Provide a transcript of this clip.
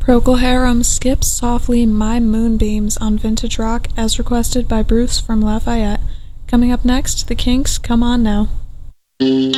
Procol Harum skips softly My Moonbeams on Vintage Rock as requested by Bruce from Lafayette. Coming up next, The Kinks' Come On Now.